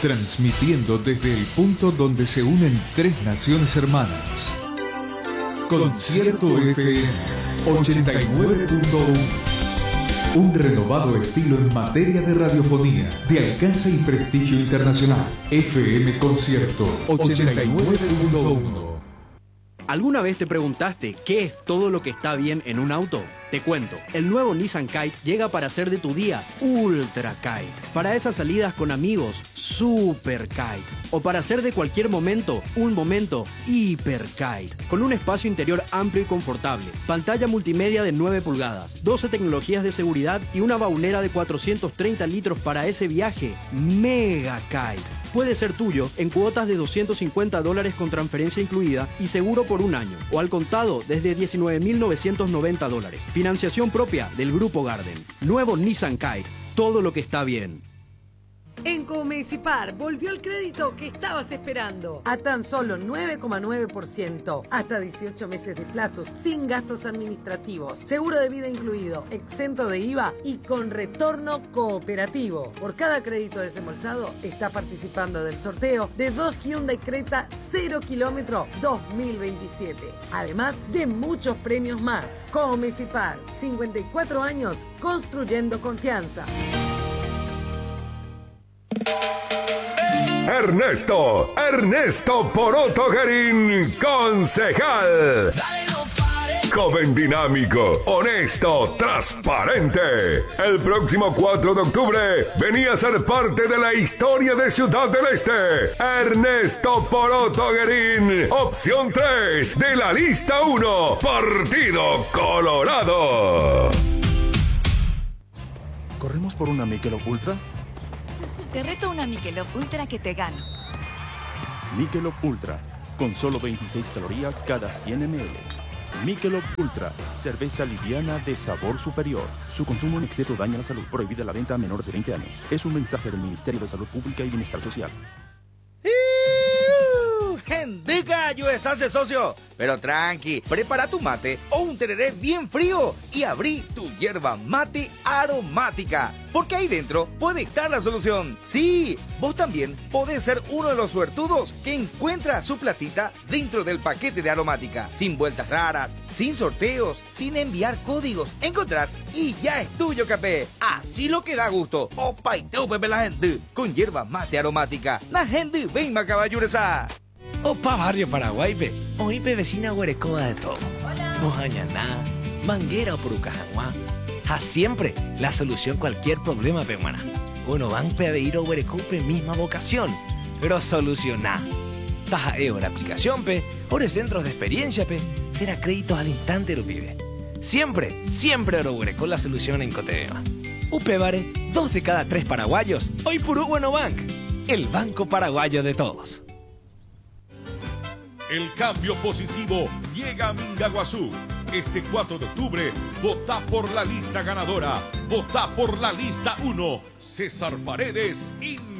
transmitiendo desde el punto donde se unen tres naciones hermanas. Concierto FM 89.1. Un renovado estilo en materia de radiofonía, de alcance y prestigio internacional. FM Concierto 89.1. ¿Alguna vez te preguntaste qué es todo lo que está bien en un auto? Te cuento, el nuevo Nissan Kite llega para hacer de tu día Ultra Kite. Para esas salidas con amigos, Super Kite. O para hacer de cualquier momento, un momento Hyper Kite. Con un espacio interior amplio y confortable, pantalla multimedia de 9 pulgadas, 12 tecnologías de seguridad y una baulera de 430 litros para ese viaje Mega Kite. Puede ser tuyo en cuotas de $250 con transferencia incluida y seguro por un año, o al contado desde $19.990. Financiación propia del Grupo Garden. Nuevo Nissan Kite. Todo lo que está bien. En Comecipar volvió el crédito que estabas esperando. A tan solo 9,9%. Hasta 18 meses de plazo, sin gastos administrativos. Seguro de vida incluido, exento de IVA y con retorno cooperativo. Por cada crédito desembolsado, está participando del sorteo de 2 Hyundai Creta 0 kilómetro 2027. Además de muchos premios más. Comecipar, 54 años construyendo confianza. Ernesto Poroto Guerín, concejal. Joven dinámico, honesto, transparente. El próximo 4 de octubre venía a ser parte de la historia de Ciudad del Este. Ernesto Poroto Guerín, opción 3 de la lista 1, Partido Colorado. ¿Corremos por una Michelob Ultra? Te reto una Michelob Ultra que te gano. Michelob Ultra, con solo 26 calorías cada 100 ml. Michelob Ultra, cerveza liviana de sabor superior. Su consumo en exceso daña la salud. Prohibida la venta a menores de 20 años. Es un mensaje del Ministerio de Salud Pública y Bienestar Social. ¡Gendica, USA, socio! Pero tranqui, prepara tu mate o un tereré bien frío y abrí tu yerba mate aromática. Porque ahí dentro puede estar la solución. Sí, vos también podés ser uno de los suertudos que encuentra su platita dentro del paquete de aromática. Sin vueltas raras, sin sorteos, sin enviar códigos. Encontrás y ya es tuyo, capé. Así lo que da gusto. Opa y teu, pepe, la gente. Con yerba mate aromática. La gente ven ma caballuresa. Opa Barrio Paraguay, pe. Oípe vecina Huerecoba de todo. Hola. Mojañaná, Manguera o Purucajaguá. A siempre la solución cualquier problema, pe, mana. Uno van pe ir a Huerecope misma vocación, pero solucioná. Taja la aplicación, pe. Ore centros de experiencia, pe. Tera créditos al instante, lo pibe. Siempre oro Huereco la solución en Cotebema. Upe Vare, 2 de cada 3 paraguayos. Hoy Purú Bueno Bank, el banco paraguayo de todos. El cambio positivo llega a Mingaguazú. Este 4 de octubre, vota por la lista ganadora. Vota por la lista 1. César Paredes y